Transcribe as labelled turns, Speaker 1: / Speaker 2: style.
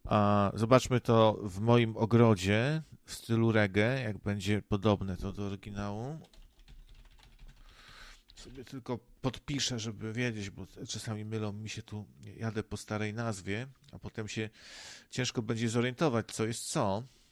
Speaker 1: A zobaczmy to w moim ogrodzie w stylu reggae, jak będzie podobne to do oryginału. Sobie tylko podpiszę, żeby wiedzieć, bo czasami mylą mi się jadę po starej nazwie, a potem się ciężko będzie zorientować, co jest co.